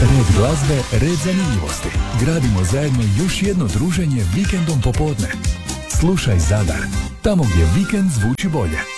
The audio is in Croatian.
Red glazbe, red zanimljivosti. Gradimo zajedno još jedno druženje vikendom popodne. Slušaj Zadar, tamo gdje vikend zvuči bolje.